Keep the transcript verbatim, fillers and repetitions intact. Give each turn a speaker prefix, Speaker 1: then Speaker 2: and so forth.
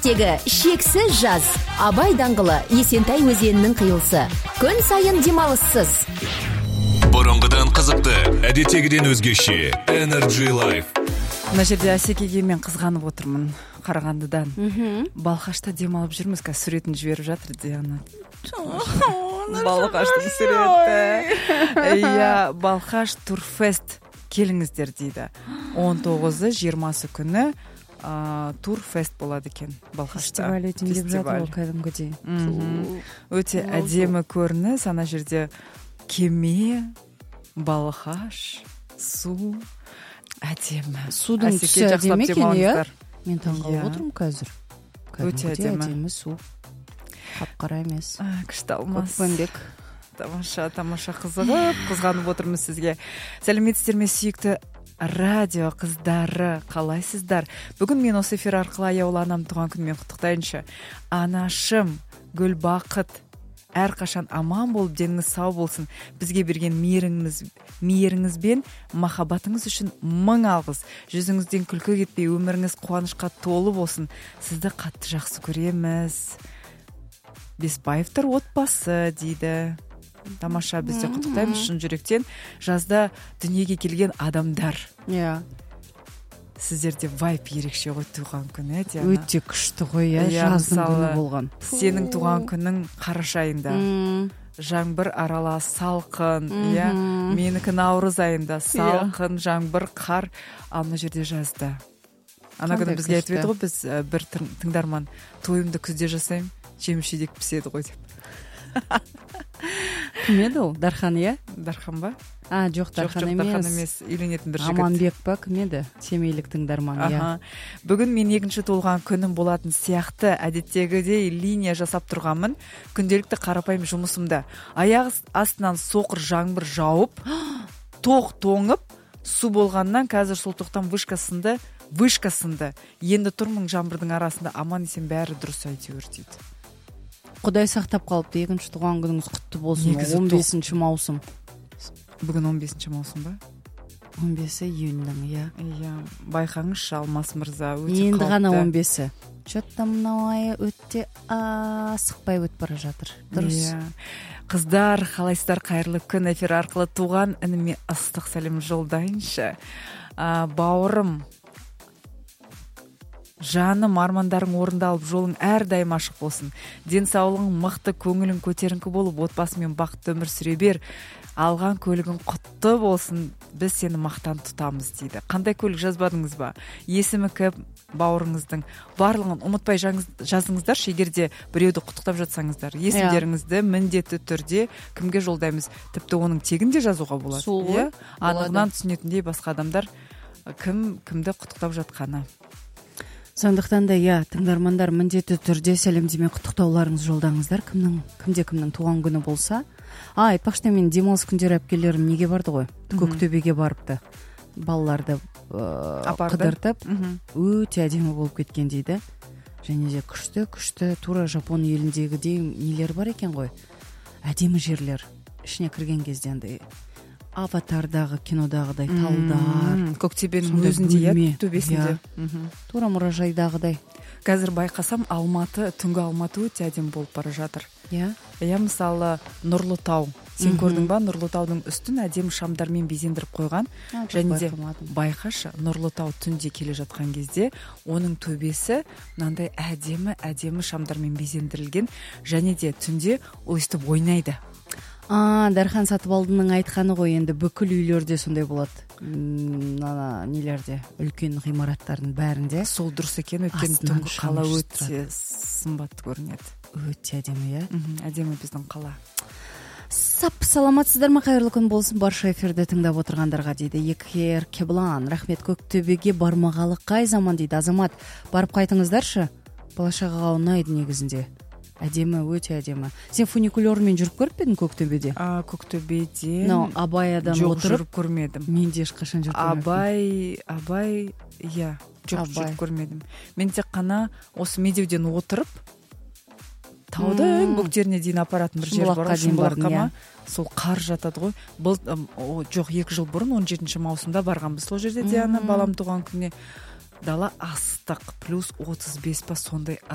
Speaker 1: биіктегі шексіз жаз. Абай даңғылы Есентай өзенінің қиылысы. Күн сайын демалыссыз.
Speaker 2: Бұрынғыдан қызықты, әдеттегіден өзгеше. Energy Life.
Speaker 3: Мына жерде Асекеге мен қызғанып отырмын. Қарағандыдан. Балқашта демалып жүрміз, қазір суретін жіберіп жатыр Диана. Балқаштың суреті. Иә, Балқаш Турфест келіңіздер дейді. он тоғызы жиырмасы күні Турфест болады екен Балқашта.
Speaker 4: Фестиваль өтін деп жатыр ол кәдімгідей.
Speaker 3: Өте әдемі көрініс. Ана жерде кеме, Балқаш, су, әдемі.
Speaker 4: Судың түсі әдемі екен, иә? Мен таңғалып отырмын қазір.
Speaker 3: Өте әдемі.
Speaker 4: Су. Қап-қара емес.
Speaker 3: Күшті алмас.
Speaker 4: Көкпенбек.
Speaker 3: Тамаша, тамаша қызығып, қызғанып отырмыз сізге. Сәлеметсіздер ме сүйікті радио қыздары, қалайсыздар? Бүгін мен осы эфир арқылы аяулы анам туған күнмен құттықтайыншы. Анашым, Гүлбақыт, әрқашан аман болып, деніңіз сау болсын. Бізге берген мейіріңіз, мейіріңіз бен махаббатыңыз үшін мың алғыс. Жүзіңізден күлкі кетпей, өміріңіз қуанышқа толы болсын. Сізді қатты жақсы көреміз. Бесбаевтар отбасы дейді. Тамаша, бізде құттықтаймыз шын жүректен. Жазда дүниеге келген адамдар.
Speaker 4: Иә.
Speaker 3: Сіздерде вайп ерекше ғой туған күні, Диана.
Speaker 4: Өте күшті ғой, иә, жаздың күні болған.
Speaker 3: Сенің туған күнің қараша айында. Жаңбыр аралас, салқын, иә. Менікі наурыз айында, салқын, жаңбыр, қар. Ана жерде жазда. Ана күні бізге айтып еді ғой, біз бір тыңдарман тойымды күзде жасаймын, жеміс-жидек піседі ғой деп.
Speaker 4: Кім еді ол? Дархан, иә?
Speaker 3: Дархан ба?
Speaker 4: А, жоқ, Дархан емес.
Speaker 3: Дархан емес, үйленетін бір жігіт.
Speaker 4: Аманбек па, кім еді? Семейлік тыңдарман, иә.
Speaker 3: Бүгін мен екінші толған күнім болатын сияқты, әдеттегідей линия жасап тұрғанмын. Күнделікті қарапайым жұмысымда. Аяқ астынан соқыр жаңбыр жауып, тоқ тоңып, су болғаннан қазір сол тоқтан вышка сынды, вышка сынды. Енді тұрмын жаңбырдың арасында, аман есен бәрі дұрыс әйтеуір дейді.
Speaker 4: Құдай сақтап қалыпты, екінші туған күніңіз құтты болсын. он бесінші маусым.
Speaker 3: Бүгін он бесінші маусым ба?
Speaker 4: он бесі июньдің, иә.
Speaker 3: Иә, байқаңызшы Алмас мырза, өте қауіпті.
Speaker 4: Енді ғана он бесі. Чөтті мынау айы өте асықпай өтіп бара жатыр. Дұрыс.
Speaker 3: Қыздар, қалайсыздар, қайырлы күн. Эфир арқылы туған ініме ыстық сәлем жолдайыншы. Бауырым, жаным, армандарың орындалып, жолың әрдайым ашық болсын. Денсаулығың мықты, көңілің көтеріңкі болып, отбасымен бақытты өмір сүре бер. Алған көлігің құтты болсын. Біз сені мақтан тұтамыз дейді. Қандай көлік жазбадыңыз ба? Есімі кім бауырыңыздың? Барлығын ұмытпай жазыңыздар, егерде біреуді құттықтап жатсаңыздар. Есімдеріңізді міндетті түрде кімге жолдаймыз? Тіпті оның тегін де жазуға болады.
Speaker 4: Иә?
Speaker 3: Анығынан түсінетіндей басқа адамдар кім кімді құттықтап жатқаны.
Speaker 4: Сондықтан да, иә, тыңдармандар міндетті түрде сәлемдеме құттықтауларыңыз жолдаңыздар. Кімнің, кімде кімнің туған күні болса. А, айтпақшы, мен демалыс күндері әпкелерім неге барды ғой? Көктөбеге барыпты. Балаларды қыдыртып, өте әдемі болып кеткен дейді. Және де күшті, күшті, тура Жапон еліндегідей нелер бар екен ғой. Әдемі жерлер. Ішіне кірген кезде андай Аватардағы кинодағыдай талдар.
Speaker 3: Көктөбенің өзінде, иә, төбесінде.
Speaker 4: Тура мұражайдағыдай.
Speaker 3: Қазір байқасам, Алматы, түнгі Алматы өте әдемі болып бара жатыр.
Speaker 4: Иә.
Speaker 3: Иә, мысалы, Нұрлытау. Сен көрдің ба, Нұрлытаудың үстін әдемі шамдармен безендіріп қойған. Және де байқашы, Нұрлытау түнде келе жатқан кезде, оның төбесі мынандай әдемі, әдемі шамдармен безендірілген. Және де түнде ол өстіп ойнайды.
Speaker 4: А, Дархан Сатыбалдының айтқаны ғой, енді бүкіл үйлерде сондай болады. Нана нелерде, үлкен ғимараттардың бәрінде.
Speaker 3: Сол дұрыс екен, өткен түнгі қала өте сымбатты көрінеді.
Speaker 4: Өте әдемі, иә?
Speaker 3: Әдемі біздің қала.
Speaker 4: Сап, саламатсыздар ма, қайырлы күн болсын, барша эфирді тыңдап отырғандарға дейді. Екер Кеблан, рахмет. Көктөбеге бармағалы қай заман дейді. Азамат, барып қайтыңыздаршы. Балашағаға ұнайды негізінде. Әдемі, өте әдемі. Сен фуникулермен жүріп көріп педің Көктөбеде?
Speaker 3: А, Көктөбеде.
Speaker 4: Но Абайдан отырып.
Speaker 3: Жоқ, жүріп көрмедім.
Speaker 4: Мен де ешқашан жүріп көрмедім.
Speaker 3: Абай, Абай, иә, жоқ, жүріп көрмедім. Мен тек қана осы медеуден отырып, таудың бөктеріне дейін апаратын бір жер бар, Шымбұлаққа ма? Сол қар жатады ғой. Бұл жоқ, екі жыл бұрын он жетінші маусымда барғанбыз сол жерде, Диана, балам туған күніне. Дала астық плюс отыз бес па сондай